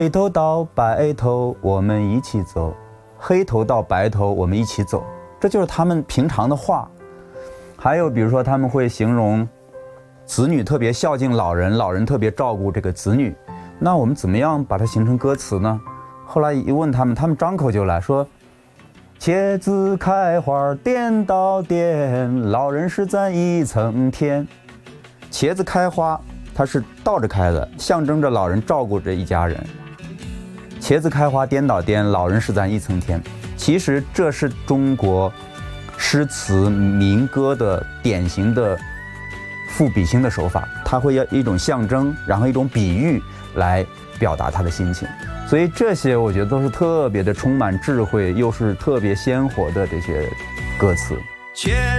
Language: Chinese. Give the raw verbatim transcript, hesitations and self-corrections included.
黑头到白头，我们一起走；黑头到白头，我们一起走。这就是他们平常的话。还有比如说，他们会形容子女特别孝敬老人，老人特别照顾这个子女。那我们怎么样把它形成歌词呢？后来一问他们，他们张口就来说：茄子开花颠倒颠，老人是咱一层天。茄子开花，它是倒着开的，象征着老人照顾着一家人。茄子开花颠倒颠，老人是咱一层天。其实这是中国诗词民歌的典型的赋比兴的手法，它会要一种象征，然后一种比喻来表达他的心情。所以这些我觉得都是特别的充满智慧，又是特别鲜活的这些歌词。 茄